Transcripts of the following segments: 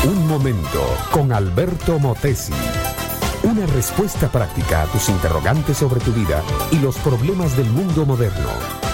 Un momento con Alberto Motesi. Una respuesta práctica a tus interrogantes sobre tu vida y los problemas del mundo moderno.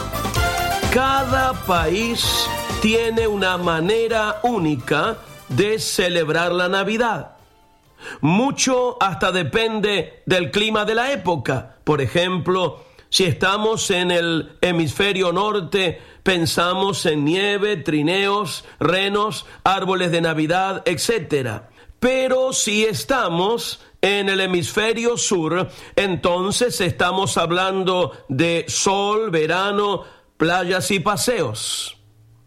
Cada país tiene una manera única de celebrar la Navidad. Mucho hasta depende del clima de la época. Por ejemplo, si estamos en el hemisferio norte, pensamos en nieve, trineos, renos, árboles de Navidad, etc. Pero si estamos en el hemisferio sur, entonces estamos hablando de sol, verano, playas y paseos.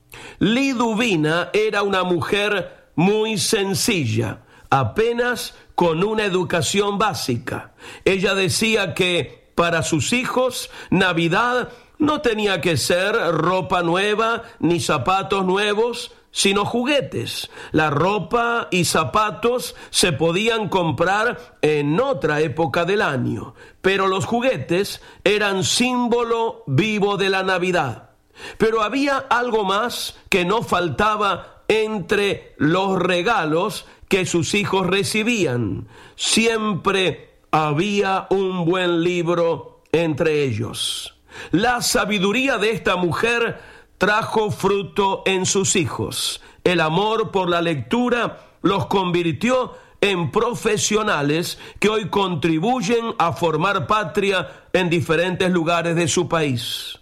Liduvina era una mujer muy sencilla, apenas con una educación básica. Ella decía que para sus hijos, Navidad no tenía que ser ropa nueva ni zapatos nuevos, sino juguetes. La ropa y zapatos se podían comprar en otra época del año, pero los juguetes eran símbolo vivo de la Navidad. Pero había algo más que no faltaba entre los regalos que sus hijos recibían. Siempre había un buen libro entre ellos. La sabiduría de esta mujer trajo fruto en sus hijos. El amor por la lectura los convirtió en profesionales que hoy contribuyen a formar patria en diferentes lugares de su país.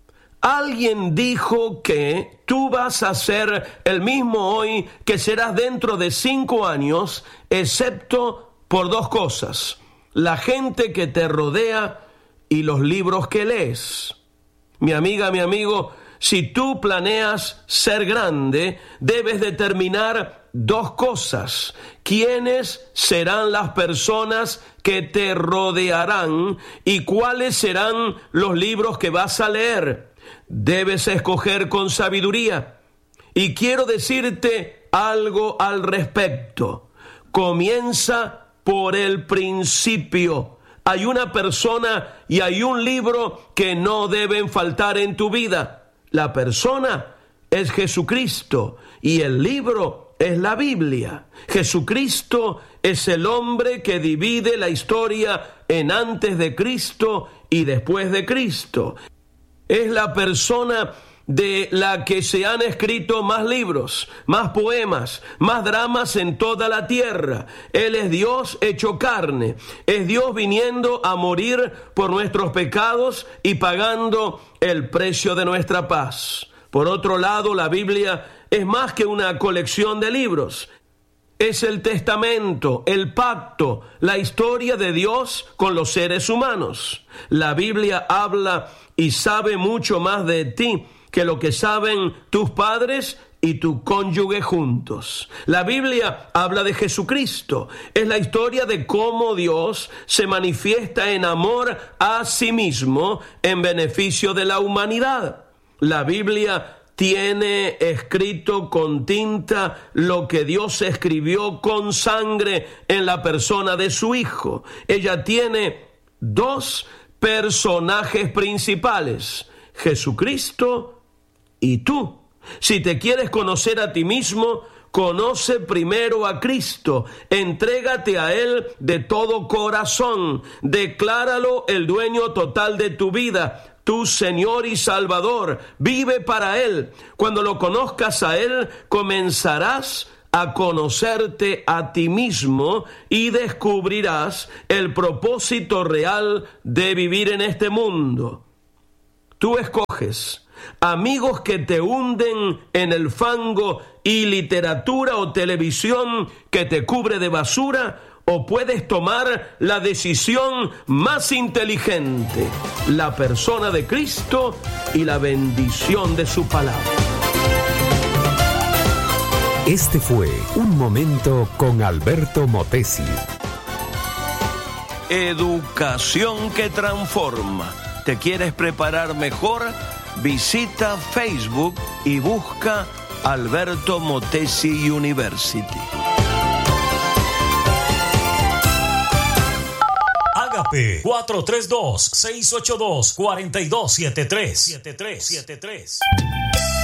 Alguien dijo que tú vas a ser el mismo hoy que serás dentro de 5 años, excepto por 2 cosas: la gente que te rodea y los libros que lees. Mi amiga, mi amigo, si tú planeas ser grande, debes determinar 2 cosas: quiénes serán las personas que te rodearán y cuáles serán los libros que vas a leer. Debes escoger con sabiduría. Y quiero decirte algo al respecto. Comienza por el principio. Hay una persona y hay un libro que no deben faltar en tu vida. La persona es Jesucristo y el libro es la Biblia. Jesucristo es el hombre que divide la historia en antes de Cristo y después de Cristo. Es la persona de la que se han escrito más libros, más poemas, más dramas en toda la tierra. Él es Dios hecho carne, es Dios viniendo a morir por nuestros pecados y pagando el precio de nuestra paz. Por otro lado, la Biblia es más que una colección de libros. Es el testamento, el pacto, la historia de Dios con los seres humanos. La Biblia habla y sabe mucho más de ti que lo que saben tus padres y tu cónyuge juntos. La Biblia habla de Jesucristo. Es la historia de cómo Dios se manifiesta en amor a sí mismo en beneficio de la humanidad. La Biblia tiene escrito con tinta lo que Dios escribió con sangre en la persona de su Hijo. Ella tiene 2 personajes principales: Jesucristo y tú. Si te quieres conocer a ti mismo, conoce primero a Cristo, entrégate a Él de todo corazón, decláralo el dueño total de tu vida, tu Señor y Salvador, vive para Él. Cuando lo conozcas a Él, comenzarás a conocerte a ti mismo y descubrirás el propósito real de vivir en este mundo. Tú escoges amigos que te hunden en el fango y literatura o televisión que te cubre de basura, o puedes tomar la decisión más inteligente, la persona de Cristo y la bendición de su palabra. Este fue Un Momento con Alberto Motesi. Educación que transforma. ¿Te quieres preparar mejor? Visita Facebook y busca Alberto Motesi University. Ágape 432-682-4273.